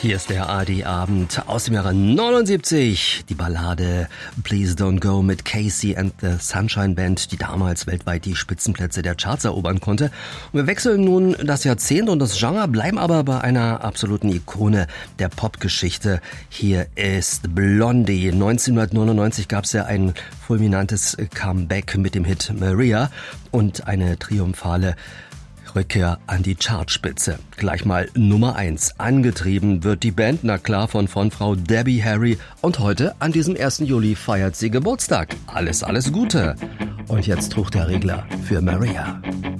Hier ist der ARD-Abend aus dem Jahre 79. Die Ballade Please Don't Go mit Casey and the Sunshine Band, die damals weltweit die Spitzenplätze der Charts erobern konnte. Und wir wechseln nun das Jahrzehnt und das Genre, bleiben aber bei einer absoluten Ikone der Popgeschichte. Hier ist Blondie. 1999 gab es ja ein fulminantes Comeback mit dem Hit Maria und eine triumphale Rückkehr an die Chartspitze. Gleich mal Nummer 1. Angetrieben wird die Band, na klar, von Frau Debbie Harry. Und heute, an diesem 1. Juli, feiert sie Geburtstag. Alles Gute. Und jetzt trugt der Regler für Maria.